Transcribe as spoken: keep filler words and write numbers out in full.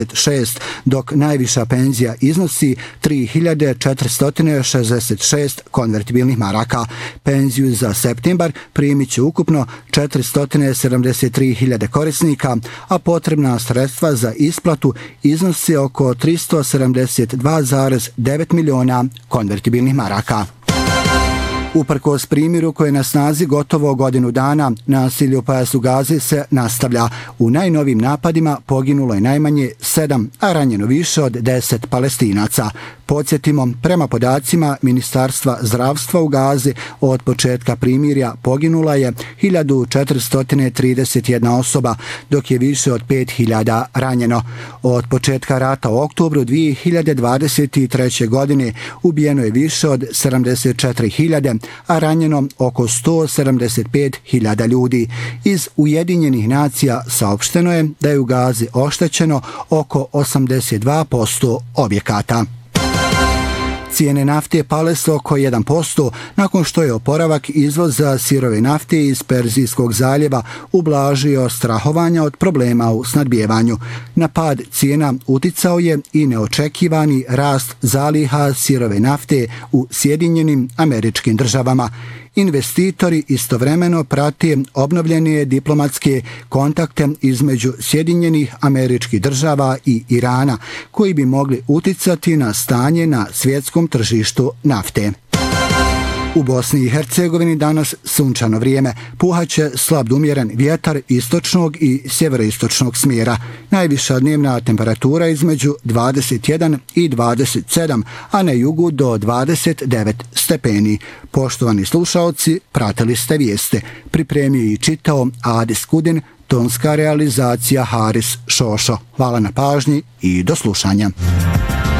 šest, dok najviša penzija iznosi tri hiljade četiristo šezdeset šest konvertibilnih maraka. Penziju za septembar primit će ukupno četiristo sedamdeset tri hiljade korisnika, a potrebna sredstva za isplatu iznosi oko tristo sedamdeset dva zarez devet miliona konvertibilnih maraka. Uprkos primjeru koji je na snazi gotovo godinu dana, nasilje u pojasu Gaze se nastavlja. U najnovim napadima poginulo je najmanje sedam, a ranjeno više od deset Palestinaca. Podsjetimo, prema podacima Ministarstva zdravstva u Gazi, od početka primirja poginula je hiljadu četiristo trideset jedna osoba, dok je više od pet hiljada ranjeno. Od početka rata u oktobru dvije hiljade dvadeset treće. godine ubijeno je više od sedamdeset četiri hiljade, a ranjeno oko sto sedamdeset pet hiljada ljudi. Iz Ujedinjenih nacija saopšteno je da je u Gazi oštećeno oko osamdeset dva posto objekata. Cijene nafte pale su oko jedan posto nakon što je oporavak izvoza sirove nafte iz Perzijskog zaljeva ublažio strahovanja od problema u snabdijevanju. Na pad cijena uticao je i neočekivani rast zaliha sirove nafte u Sjedinjenim Američkim Državama. Investitori istovremeno prate obnovljene diplomatske kontakte između Sjedinjenih Američkih Država i Irana, koji bi mogli uticati na stanje na svjetskom tržištu nafte. U Bosni i Hercegovini danas sunčano vrijeme, puhaće slab do umjeren vjetar istočnog i sjeveroistočnog smjera. Najviša dnevna temperatura između dvadeset jedan i dvadeset sedam, a na jugu do dvadeset devet stepeni. Poštovani slušaoci, pratili ste vijeste. Pripremio i čitao Adis Kudin, tonska realizacija Haris Šošo. Hvala na pažnji i do slušanja.